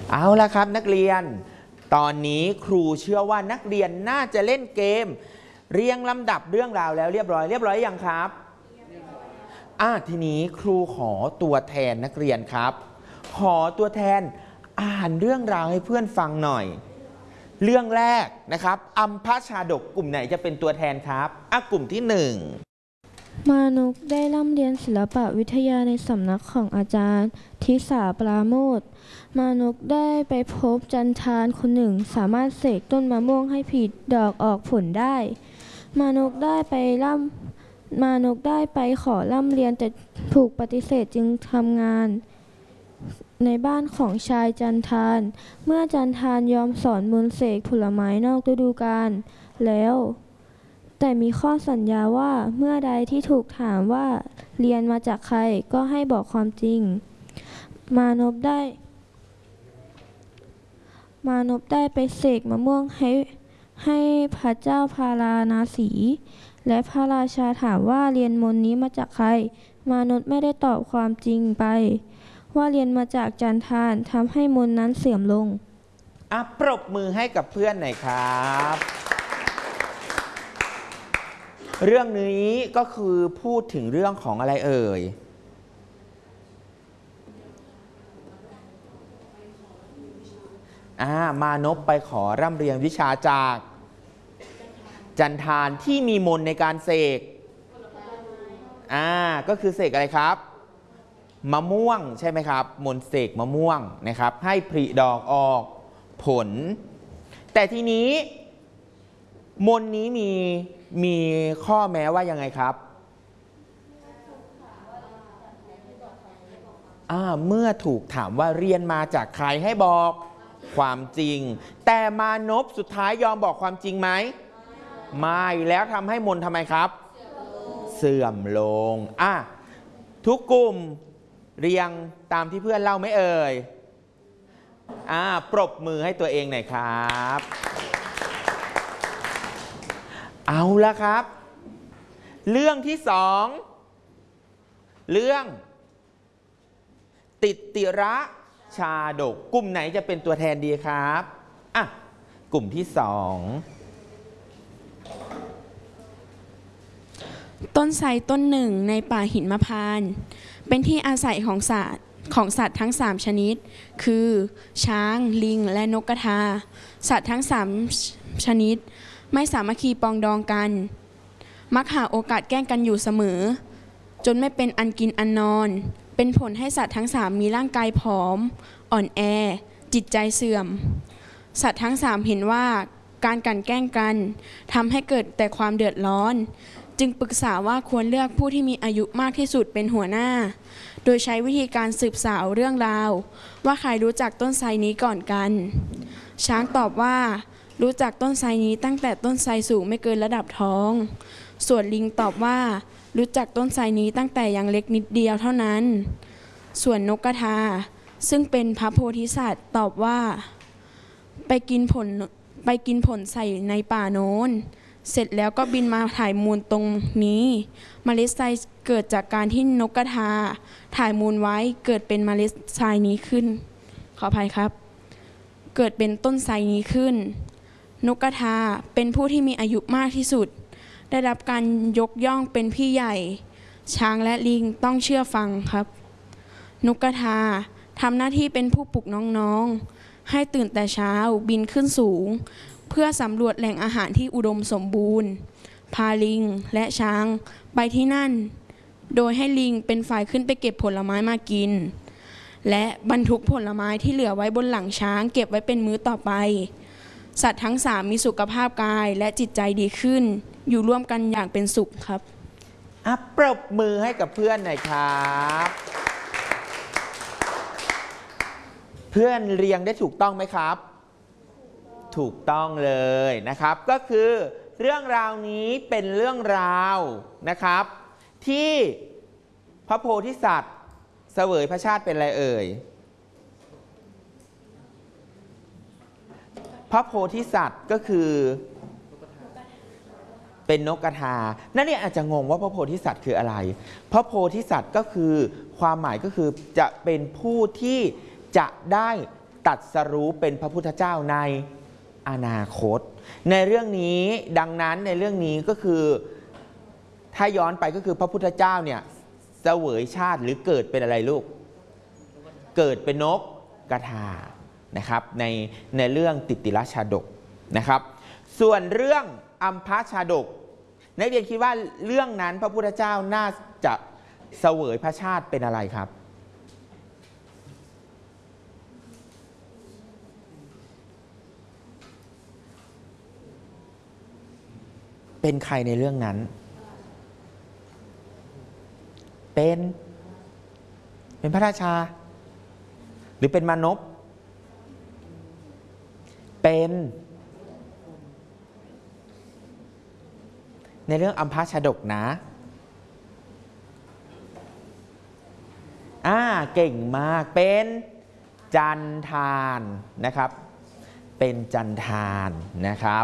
เอาละครับนักเรียนตอนนี้ครูเชื่อว่านักเรียนน่าจะเล่นเกมเรียงลำดับเรื่องราวแล้วเรียบร้อยยังครับทีนี้ครูขอตัวแทนนักเรียนครับขอตัวแทนอ่านเรื่องราวให้เพื่อนฟังหน่อยเรื่องแรกนะครับอัมพชาดกกลุ่มไหนจะเป็นตัวแทนครับกลุ่มที่1 มานพได้ร่ำเรียนศิลปวิทยาในสำนักของอาจารย์ทิสาปราโมทย์มานพได้ไปพบจันทานคนหนึ่งสามารถเสกต้นมะม่วงให้ผลิดอกออกผลได้มานพได้ไปขอร่ำเรียนแต่ถูกปฏิเสธจึงทำงานในบ้านของชายจันทานเมื่อจันทานยอมสอนมนต์เสกผลไม้นอกฤดูกาลแล้วแต่มีข้อสัญญาว่าเมื่อใดที่ถูกถามว่าเรียนมาจากใครก็ให้บอกความจริงมานพได้ไปเสกมะม่วงให้พระเจ้าพาราณสีและพระราชาถามว่าเรียนมนต์นี้มาจากใครมานพไม่ได้ตอบความจริงไปว่าเรียนมาจากจันทานทำให้มนต์นั้นเสื่อมลงปรบมือให้กับเพื่อนหน่อยครับเรื่องนี้ก็คือพูดถึงเรื่องของอะไรเอ่ยมานพไปขอร่ำเรียนวิชาจากจันทานที่มีมนต์ในการเสกก็คือเสกอะไรครับมะม่วงใช่ไหมครับมนต์เสกมะม่วงนะครับให้ผลิดอกออกผลแต่ทีนี้มนต์นี้มีข้อแม้ว่ายังไงครับเมื่อถูกถามว่าเรียนมาจากใครให้บอกความจริงแต่มานพสุดท้ายยอมบอกความจริงไหมไม่แล้วทำให้มนต์ทำไมครับเสื่อมลงทุกกลุ่มเรียงตามที่เพื่อนเล่าไหมเอ่ยปรบมือให้ตัวเองหน่อยครับเอาละครับเรื่องที่2เรื่องติติระชาดกกลุ่มไหนจะเป็นตัวแทนดีครับกลุ่มที่2 ต้นไทรต้นหนึ่งในป่าหินมพานต์เป็นที่อาศัยของสัตว์ทั้ง3ชนิดคือช้างลิงและนกกระทาสัตว์ทั้ง3ชนิดไม่สามัคคีปองดองกันมักหาโอกาสแกล้งกันอยู่เสมอจนไม่เป็นอันกินอันนอนเป็นผลให้สัตว์ทั้ง3มีร่างกายผอมอ่อนแอจิตใจเสื่อมสัตว์ทั้ง3เห็นว่าการกลั่นแกล้งกันทำให้เกิดแต่ความเดือดร้อนจึงปรึกษาว่าควรเลือกผู้ที่มีอายุมากที่สุดเป็นหัวหน้าโดยใช้วิธีการสืบสาวเรื่องราวว่าใครรู้จักต้นไทรนี้ก่อนกันช้างตอบว่ารู้จักต้นไทรนี้ตั้งแต่ต้นไทรสูงไม่เกินระดับท้องส่วนลิงตอบว่ารู้จักต้นไทรนี้ตั้งแต่ยังเล็กนิดเดียวเท่านั้นส่วนนกกระทาซึ่งเป็นพระโพธิสัตว์ตอบว่าไปกินผลใส่ในป่าโน้นเสร็จแล้วก็บินมาถ่ายมูลตรงนี้เมล็ดไทรเกิดจากการที่นกกระทาถ่ายมูลไว้เกิดเป็นเมล็ดไทรนี้ขึ้นขออภัยครับเกิดเป็นต้นไทรนี้ขึ้นนกกระทาเป็นผู้ที่มีอายุมากที่สุดได้รับการยกย่องเป็นพี่ใหญ่ช้างและลิงต้องเชื่อฟังครับนกกระทาทำหน้าที่เป็นผู้ปลุกน้องๆให้ตื่นแต่เช้าบินขึ้นสูงเพื่อสำรวจแหล่งอาหารที่อุดมสมบูรณ์พาลิงและช้างไปที่นั่นโดยให้ลิงเป็นฝ่ายขึ้นไปเก็บผลไม้มากินและบรรทุกผลไม้ที่เหลือไว้บนหลังช้างเก็บไว้เป็นมื้อต่อไปสัตว์ทั้ง3มีสุขภาพกายและจิตใจดีขึ้นอยู่ร่วมกันอย่างเป็นสุขครับปรบมือให้กับเพื่อนหน่อยครับเพื่อนเรียงได้ถูกต้องไหมครับถูกต้องเลยนะครับก็คือเรื่องราวนี้เป็นเรื่องราวนะครับที่พระโพธิสัตว์เสวยพระชาติเป็นอะไรเอ่ยพระโพธิสัตว์ก็คือเป็นนกกระทานั่นเนี่ยอาจจะงงว่าพระโพธิสัตว์คืออะไรพระโพธิสัตว์ก็คือความหมายก็คือจะเป็นผู้ที่จะได้ตรัสรู้เป็นพระพุทธเจ้าในอนาคตในเรื่องนี้ดังนั้นในเรื่องนี้ก็คือถ้าย้อนไปก็คือพระพุทธเจ้าเนี่ยเสวยชาติหรือเกิดเป็นอะไรลูกเกิดเป็นนกกระทานะครับในเรื่องติติลชาดกนะครับส่วนเรื่องอัมพชาดกนักเรียนคิดว่าเรื่องนั้นพระพุทธเจ้าน่าจะเสวยพระชาติเป็นอะไรครับเป็นใครในเรื่องนั้นเป็นพระราชาหรือเป็นมานพเป็นในเรื่องอัมพชาดกนะเก่งมากเป็นจันทานนะครับเป็นจันทานนะครับ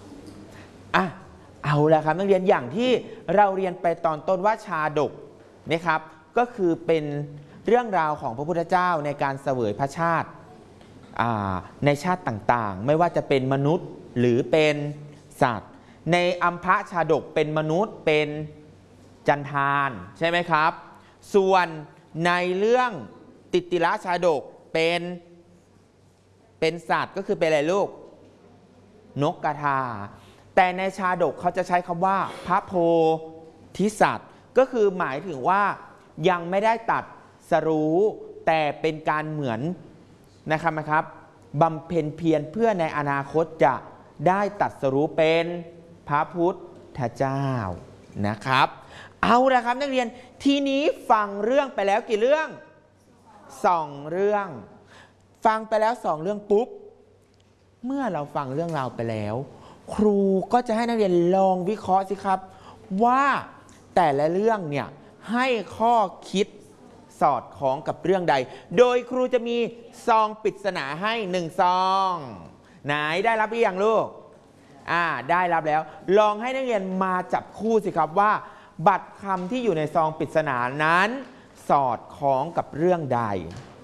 เอาละครับนักเรียนอย่างที่เราเรียนไปตอนต้นว่าชาดกนะครับก็คือเป็นเรื่องราวของพระพุทธเจ้าในการเสวยพระชาติในชาติต่างๆไม่ว่าจะเป็นมนุษย์หรือเป็นสัตว์ในอัมพชาดกเป็นมนุษย์เป็นจันทานใช่ไหมครับส่วนในเรื่องติติลชาดกเป็นสัตว์ก็คือเป็นอะไรลูกนกกระทาแต่ในชาดกเขาจะใช้คำว่าพระโพธิสัตว์ก็คือหมายถึงว่ายังไม่ได้ตัดสรู้แต่เป็นการเหมือนนะครับบำเพ็ญเพียรเพื่อในอนาคตจะได้ตัดสรู้เป็นพระพุทธเจ้านะครับเอาละครับนักเรียนทีนี้ฟังเรื่องไปแล้วกี่เรื่อง2เรื่องฟังไปแล้ว2เรื่องปุ๊บเมื่อเราฟังเรื่องราวไปแล้วครูก็จะให้นักเรียนลองวิเคราะห์สิครับว่าแต่ละเรื่องเนี่ยให้ข้อคิดสอดคล้องกับเรื่องใดโดยครูจะมีซองปริศนาให้1ซองไหนได้รับหรือยังลูกได้รับแล้วลองให้นักเรียนมาจับคู่สิครับว่าบัตรคำที่อยู่ในซองปริศนานั้นสอดคล้องกับเรื่องใด